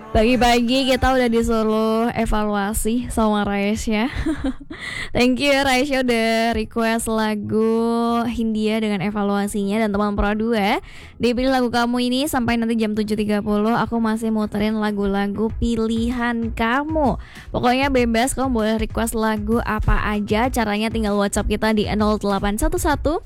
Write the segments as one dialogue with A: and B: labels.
A: Pagi-pagi kita udah disuruh evaluasi sama Raisya. Thank you ya Raisya udah request lagu Hindia dengan evaluasinya. Dan teman Pro 2 dipilih lagu kamu ini sampai nanti jam 7.30. Aku masih muterin lagu-lagu pilihan kamu. Pokoknya bebas, kamu boleh request lagu apa aja. Caranya tinggal WhatsApp kita di 0811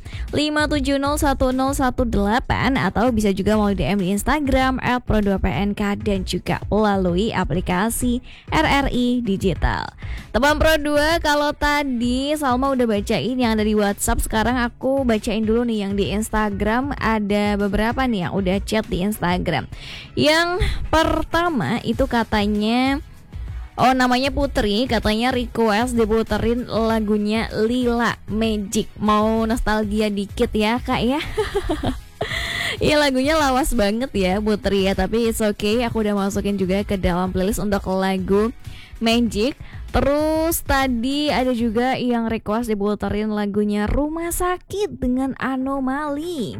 A: 5701018. Atau bisa juga mau DM di Instagram @pro2pnk dan juga melalui aplikasi RRI Digital. Teman Pro 2, kalau tadi Salma udah bacain yang ada di WhatsApp, sekarang aku bacain dulu nih yang di Instagram. Ada beberapa nih yang udah chat di Instagram. Yang pertama itu katanya, namanya Putri, katanya request diputerin lagunya Lila Magic. Mau nostalgia dikit ya kak ya. Iya, lagunya lawas banget ya Putri ya, tapi it's okay, aku udah masukin juga ke dalam playlist untuk lagu Magic. Terus tadi ada juga yang request diputerin lagunya Rumah Sakit dengan Anomali.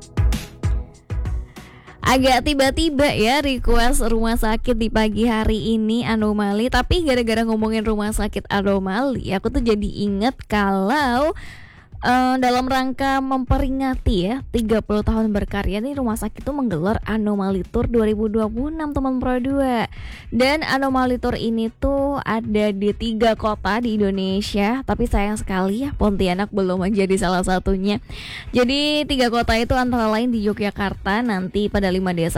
A: Agak tiba-tiba ya request Rumah Sakit di pagi hari ini Anomali. Tapi gara-gara ngomongin Rumah Sakit Anomali, aku tuh jadi inget kalau dalam rangka memperingati ya 30 tahun berkarya nih, Rumah Sakit itu menggelar Anomali Tour 2026 teman Pro 2. Dan Anomali Tour ini tuh ada di 3 kota di Indonesia, tapi sayang sekali ya Pontianak belum menjadi salah satunya. Jadi 3 kota itu antara lain di Yogyakarta nanti pada 5 Desember